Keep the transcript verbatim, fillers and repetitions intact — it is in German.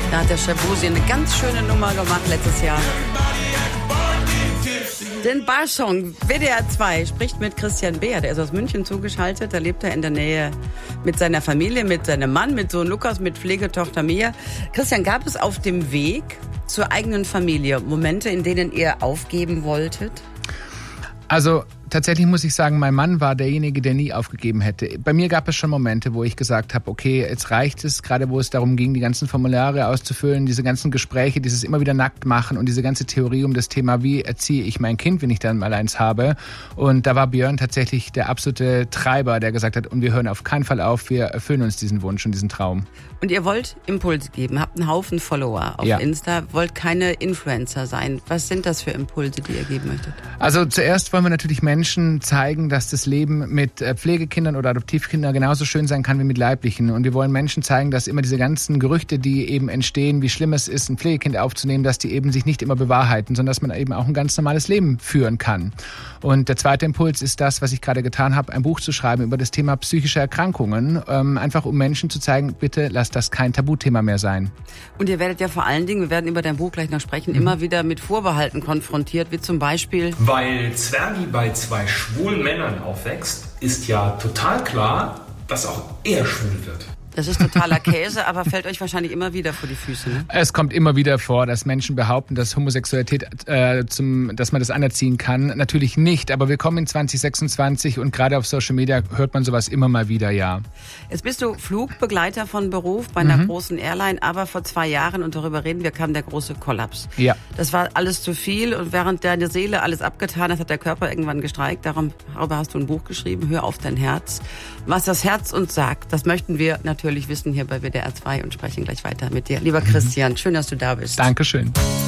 Da hat der Shabuzi eine ganz schöne Nummer gemacht letztes Jahr. Den Barsong, W D R zwei, spricht mit Christian Beer. Der ist aus München zugeschaltet. Da lebt er in der Nähe mit seiner Familie, mit seinem Mann, mit Sohn Lukas, mit Pflegetochter Mia. Christian, gab es auf dem Weg zur eigenen Familie Momente, in denen ihr aufgeben wolltet? Also tatsächlich muss ich sagen, mein Mann war derjenige, der nie aufgegeben hätte. Bei mir gab es schon Momente, wo ich gesagt habe, okay, jetzt reicht es, gerade wo es darum ging, die ganzen Formulare auszufüllen, diese ganzen Gespräche, dieses immer wieder nackt machen und diese ganze Theorie um das Thema, wie erziehe ich mein Kind, wenn ich dann mal eins habe. Und da war Björn tatsächlich der absolute Treiber, der gesagt hat, und wir hören auf keinen Fall auf, wir erfüllen uns diesen Wunsch und diesen Traum. Und ihr wollt Impulse geben, habt einen Haufen Follower auf ja. Insta, wollt keine Influencer sein. Was sind das für Impulse, die ihr geben möchtet? Also zuerst wollen wir natürlich Menschen zeigen, dass das Leben mit Pflegekindern oder Adoptivkindern genauso schön sein kann wie mit Leiblichen. Und wir wollen Menschen zeigen, dass immer diese ganzen Gerüchte, die eben entstehen, wie schlimm es ist, ein Pflegekind aufzunehmen, dass die eben sich nicht immer bewahrheiten, sondern dass man eben auch ein ganz normales Leben führen kann. Und der zweite Impuls ist das, was ich gerade getan habe, ein Buch zu schreiben über das Thema psychische Erkrankungen, ähm, einfach um Menschen zu zeigen, bitte lasst das kein Tabuthema mehr sein. Und ihr werdet ja vor allen Dingen, wir werden über dein Buch gleich noch sprechen, mhm. immer wieder mit Vorbehalten konfrontiert, wie zum Beispiel... Weil Zwergi bei zwei schwulen Männern aufwächst, ist ja total klar, dass auch er schwul wird. Das ist totaler Käse, aber fällt euch wahrscheinlich immer wieder vor die Füße, ne? Es kommt immer wieder vor, dass Menschen behaupten, dass Homosexualität, äh, zum, dass man das anerziehen kann. Natürlich nicht, aber wir kommen in zwanzig sechsundzwanzig und gerade auf Social Media hört man sowas immer mal wieder, ja. Jetzt bist du Flugbegleiter von Beruf bei einer mhm. großen Airline, aber vor zwei Jahren, und darüber reden wir, kam der große Kollaps. Ja. Das war alles zu viel und während deine Seele alles abgetan hat, hat der Körper irgendwann gestreikt. Darum, darüber hast du ein Buch geschrieben, Hör auf dein Herz. Was das Herz uns sagt, das möchten wir natürlich wissen hier bei W D R zwei und sprechen gleich weiter mit dir. Lieber Christian, schön, dass du da bist. Dankeschön.